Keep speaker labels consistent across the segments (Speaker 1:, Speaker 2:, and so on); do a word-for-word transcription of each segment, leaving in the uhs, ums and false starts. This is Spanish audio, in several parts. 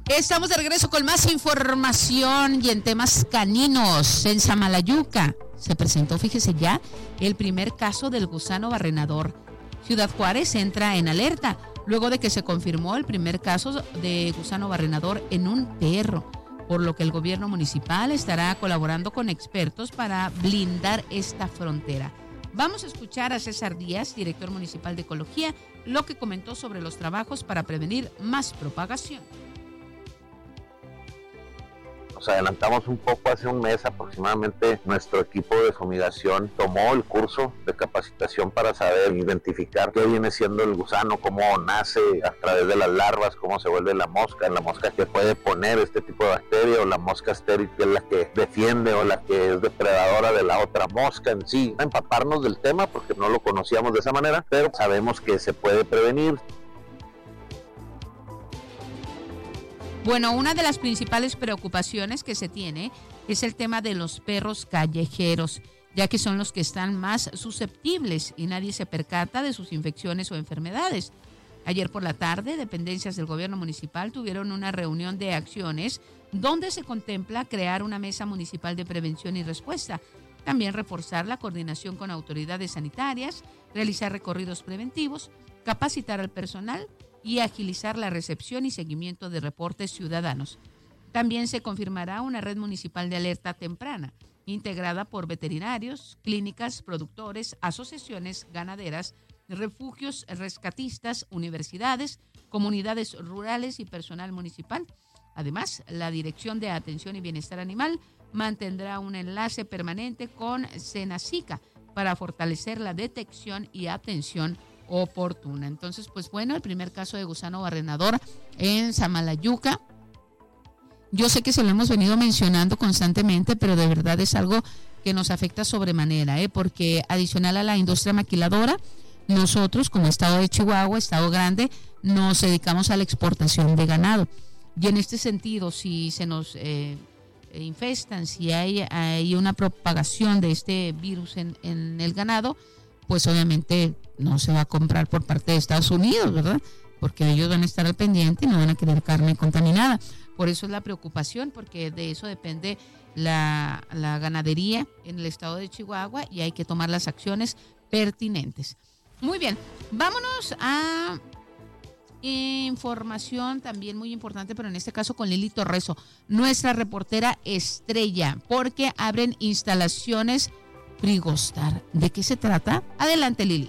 Speaker 1: Estamos de regreso con más información y en temas caninos. En Samalayuca se presentó, fíjese ya, el primer caso del gusano barrenador. Ciudad Juárez entra en alerta luego de que se confirmó el primer caso de gusano barrenador en un perro, por lo que el gobierno municipal estará colaborando con expertos para blindar esta frontera. Vamos a escuchar a César Díaz, director municipal de Ecología, lo que comentó sobre los trabajos para prevenir más propagación.
Speaker 2: Nos adelantamos un poco, hace un mes aproximadamente nuestro equipo de fumigación tomó el curso de capacitación para saber identificar qué viene siendo el gusano, cómo nace a través de las larvas, cómo se vuelve la mosca, la mosca que puede poner este tipo de bacteria, o la mosca estéril, que es la que defiende o la que es depredadora de la otra mosca en sí. Empaparnos del tema porque no lo conocíamos de esa manera, pero sabemos que se puede prevenir.
Speaker 1: Bueno, una de las principales preocupaciones que se tiene es el tema de los perros callejeros, ya que son los que están más susceptibles y nadie se percata de sus infecciones o enfermedades. Ayer por la tarde, dependencias del gobierno municipal tuvieron una reunión de acciones donde se contempla crear una mesa municipal de prevención y respuesta, también reforzar la coordinación con autoridades sanitarias, realizar recorridos preventivos, capacitar al personal y agilizar la recepción y seguimiento de reportes ciudadanos. También se confirmará una red municipal de alerta temprana, integrada por veterinarios, clínicas, productores, asociaciones ganaderas, refugios rescatistas, universidades, comunidades rurales y personal municipal. Además, la Dirección de Atención y Bienestar Animal mantendrá un enlace permanente con Senacica para fortalecer la detección y atención oportuna. Entonces, pues bueno, el primer caso de gusano barrenador en Samalayuca. Yo sé que se lo hemos venido mencionando constantemente, pero de verdad es algo que nos afecta sobremanera, ¿eh? Porque adicional a la industria maquiladora, nosotros como estado de Chihuahua, estado grande, nos dedicamos a la exportación de ganado. Y en este sentido, si se nos eh, infestan, si hay, hay una propagación de este virus en, en el ganado, pues obviamente no se va a comprar por parte de Estados Unidos, ¿verdad? Porque ellos van a estar al pendiente y no van a querer carne contaminada. Por eso es la preocupación, porque de eso depende la, la ganadería en el estado de Chihuahua y hay que tomar las acciones pertinentes. Muy bien, vámonos a información también muy importante, pero en este caso con Lili Torreso, nuestra reportera estrella, porque abren instalaciones Frigostar. ¿De qué se trata? Adelante, Lili.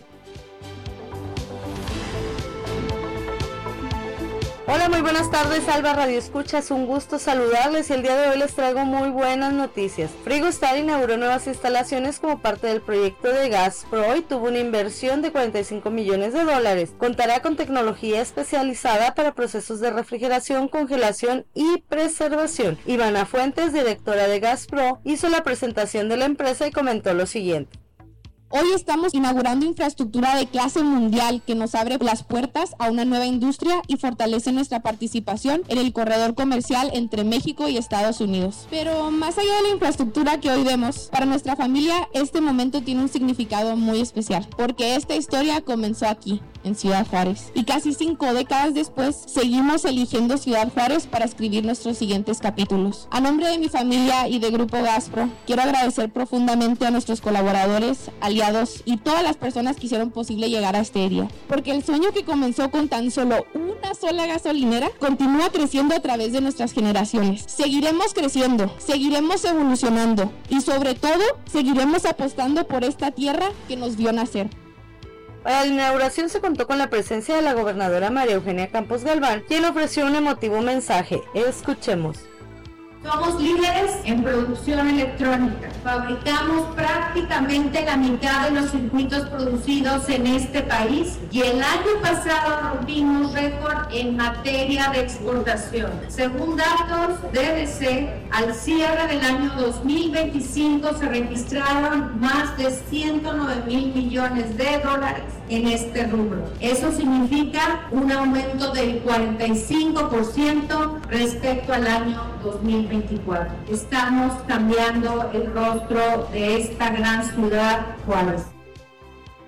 Speaker 3: Hola, muy buenas tardes, Alba Radio Escuchas, un gusto saludarles y el día de hoy les traigo muy buenas noticias. Frigostar inauguró nuevas instalaciones como parte del proyecto de Gaspro y tuvo una inversión de cuarenta y cinco millones de dólares. Contará con tecnología especializada para procesos de refrigeración, congelación y preservación. Ivana Fuentes, directora de Gaspro, hizo la presentación de la empresa y comentó lo siguiente.
Speaker 4: Hoy estamos inaugurando infraestructura de clase mundial que nos abre las puertas a una nueva industria y fortalece nuestra participación en el corredor comercial entre México y Estados Unidos. Pero más allá de la infraestructura que hoy vemos, para nuestra familia este momento tiene un significado muy especial, porque esta historia comenzó aquí, en Ciudad Juárez. Y casi cinco décadas después, seguimos eligiendo Ciudad Juárez para escribir nuestros siguientes capítulos. A nombre de mi familia y de Grupo Gaspro, quiero agradecer profundamente a nuestros colaboradores, aliados y todas las personas que hicieron posible llegar a este día. Porque el sueño que comenzó con tan solo una sola gasolinera, continúa creciendo a través de nuestras generaciones. Seguiremos creciendo, seguiremos evolucionando y sobre todo, seguiremos apostando por esta tierra que nos vio nacer.
Speaker 3: Para la inauguración se contó con la presencia de la gobernadora María Eugenia Campos Galván, quien ofreció un emotivo mensaje. Escuchemos.
Speaker 5: Somos líderes en producción electrónica. Fabricamos prácticamente la mitad de los circuitos producidos en este país y el año pasado rompimos récord en materia de exportación. Según datos de D D C, al cierre del año dos mil veinticinco se registraron más de ciento nueve mil millones de dólares en este rubro. Eso significa un aumento del cuarenta y cinco por ciento respecto al año dos mil veinticuatro. Estamos cambiando el rostro de esta gran ciudad, Juárez.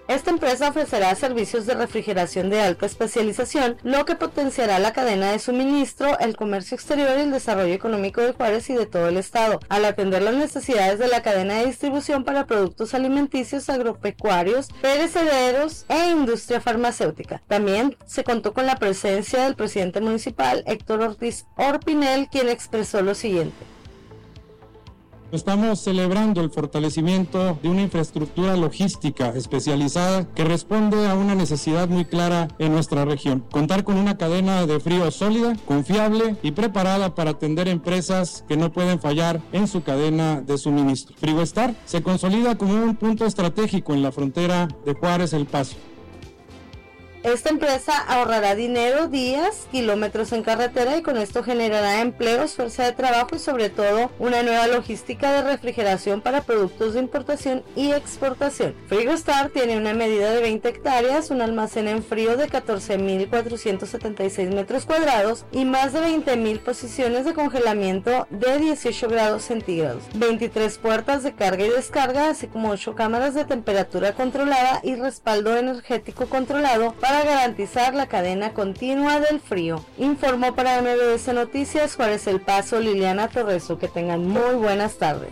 Speaker 3: Esta empresa ofrecerá servicios de refrigeración de alta especialización, lo que potenciará la cadena de suministro, el comercio exterior y el desarrollo económico de Juárez y de todo el estado, al atender las necesidades de la cadena de distribución para productos alimenticios, agropecuarios, perecederos e industria farmacéutica. También se contó con la presencia del presidente municipal, Héctor Ortiz Orpinel, quien expresó lo siguiente.
Speaker 6: Estamos celebrando el fortalecimiento de una infraestructura logística especializada que responde a una necesidad muy clara en nuestra región. Contar con una cadena de frío sólida, confiable y preparada para atender empresas que no pueden fallar en su cadena de suministro. Frigostar se consolida como un punto estratégico en la frontera de Juárez-El Paso.
Speaker 3: Esta empresa ahorrará dinero, días, kilómetros en carretera y con esto generará empleos, fuerza de trabajo y sobre todo una nueva logística de refrigeración para productos de importación y exportación. Frigostar tiene una medida de veinte hectáreas, un almacén en frío de catorce mil cuatrocientos setenta y seis metros cuadrados y más de veinte mil posiciones de congelamiento de dieciocho grados centígrados, veintitrés puertas de carga y descarga, así como ocho cámaras de temperatura controlada y respaldo energético controlado para Para garantizar la cadena continua del frío. Informó para M B S Noticias Juárez El Paso, Liliana Torreso. Que tengan muy buenas tardes.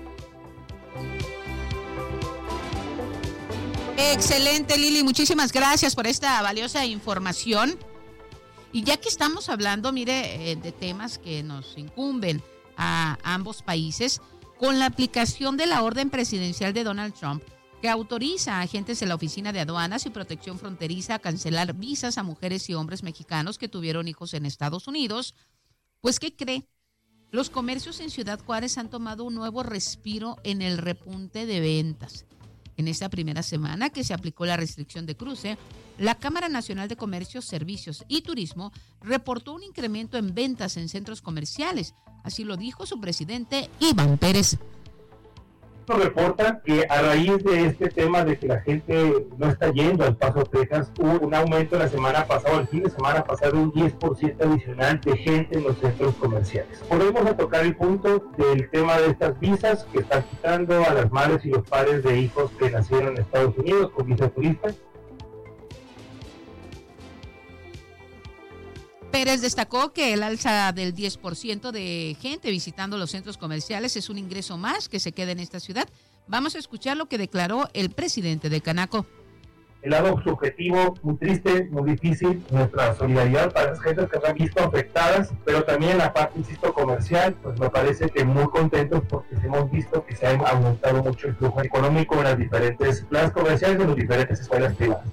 Speaker 1: Excelente, Lili, muchísimas gracias por esta valiosa información. Y ya que estamos hablando, mire, eh, de temas que nos incumben a ambos países, con la aplicación de la orden presidencial de Donald Trump, que autoriza a agentes de la Oficina de Aduanas y Protección Fronteriza a cancelar visas a mujeres y hombres mexicanos que tuvieron hijos en Estados Unidos, pues ¿qué cree? Los comercios en Ciudad Juárez han tomado un nuevo respiro en el repunte de ventas. En esta primera semana que se aplicó la restricción de cruce, la Cámara Nacional de Comercio, Servicios y Turismo reportó un incremento en ventas en centros comerciales. Así lo dijo su presidente, Iván Pérez.
Speaker 7: Reporta que a raíz de este tema de que la gente no está yendo al Paso, Texas, hubo un aumento la semana pasada, el fin de semana pasado, un diez por ciento adicional de gente en los centros comerciales. Volvemos a tocar el punto del tema de estas visas que están quitando a las madres y los padres de hijos que nacieron en Estados Unidos con visa turista.
Speaker 1: Pérez destacó que el alza del diez por ciento de gente visitando los centros comerciales es un ingreso más que se queda en esta ciudad. Vamos a escuchar lo que declaró el presidente de Canaco.
Speaker 7: El lado subjetivo, muy triste, muy difícil, nuestra solidaridad para las gentes que se han visto afectadas, pero también en la parte, insisto, comercial, pues me parece que muy contentos porque hemos visto que se ha aumentado mucho el flujo económico en las diferentes plazas comerciales de las diferentes escuelas privadas.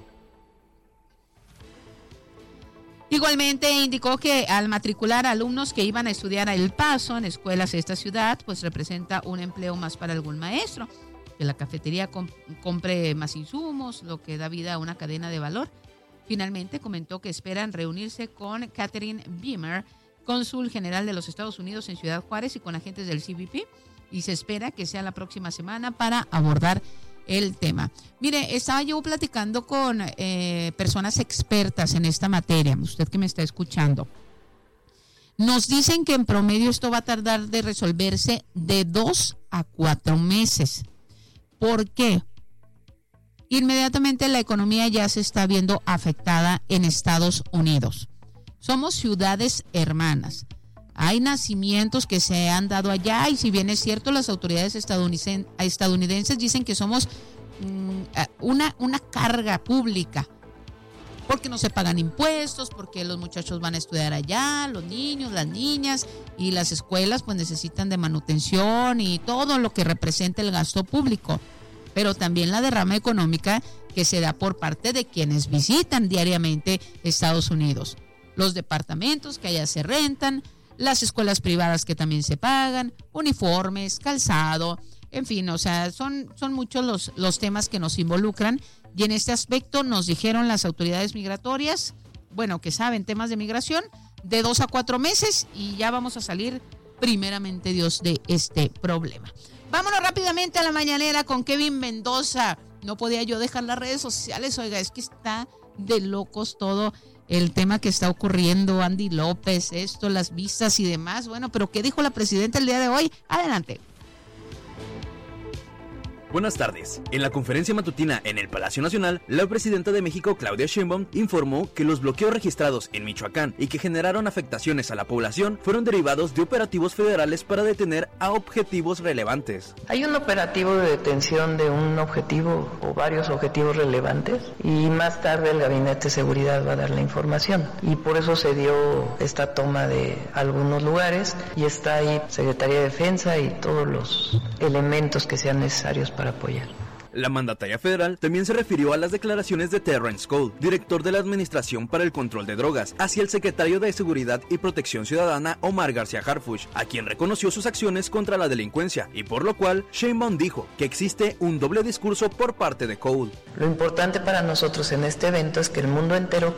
Speaker 1: Igualmente indicó que al matricular alumnos que iban a estudiar a El Paso en escuelas de esta ciudad, pues representa un empleo más para algún maestro, que la cafetería comp- compre más insumos, lo que da vida a una cadena de valor. Finalmente comentó que esperan reunirse con Catherine Beamer, cónsul general de los Estados Unidos en Ciudad Juárez, y con agentes del C B P, y se espera que sea la próxima semana para abordar el tema. Mire, estaba yo platicando con eh, personas expertas en esta materia, usted que me está escuchando. Nos dicen que en promedio esto va a tardar de resolverse de dos a cuatro meses. ¿Por qué? Inmediatamente la economía ya se está viendo afectada en Estados Unidos. Somos ciudades hermanas. Hay nacimientos que se han dado allá y si bien es cierto, las autoridades estadounidenses, estadounidenses dicen que somos mmm, una, una carga pública porque no se pagan impuestos, porque los muchachos van a estudiar allá, los niños, las niñas, y las escuelas pues necesitan de manutención y todo lo que representa el gasto público, pero también la derrama económica que se da por parte de quienes visitan diariamente Estados Unidos. Los departamentos que allá se rentan, las escuelas privadas que también se pagan, uniformes, calzado, en fin, o sea, son, son muchos los, los temas que nos involucran y en este aspecto nos dijeron las autoridades migratorias, bueno, que saben temas de migración, de dos a cuatro meses y ya vamos a salir primeramente Dios de este problema. Vámonos rápidamente a la mañanera con Kevin Mendoza. No podía yo dejar las redes sociales, oiga, es que está de locos todo el tema que está ocurriendo, Andy López, esto, las vistas y demás. Bueno, pero ¿qué dijo la presidenta el día de hoy? Adelante.
Speaker 8: Buenas tardes. En la conferencia matutina en el Palacio Nacional, la presidenta de México, Claudia Sheinbaum, informó que los bloqueos registrados en Michoacán y que generaron afectaciones a la población fueron derivados de operativos federales para detener a objetivos relevantes.
Speaker 9: Hay un operativo de detención de un objetivo o varios objetivos relevantes y más tarde el Gabinete de Seguridad va a dar la información y por eso se dio esta toma de algunos lugares y está ahí Secretaría de Defensa y todos los elementos que sean necesarios para apoyar.
Speaker 8: La mandataria federal también se refirió a las declaraciones de Terrence Cole, director de la Administración para el Control de Drogas, hacia el secretario de Seguridad y Protección Ciudadana, Omar García Harfuch, a quien reconoció sus acciones contra la delincuencia, y por lo cual Sheinbaum dijo que existe un doble discurso por parte de Cole.
Speaker 9: Lo importante para nosotros en este evento es que el mundo entero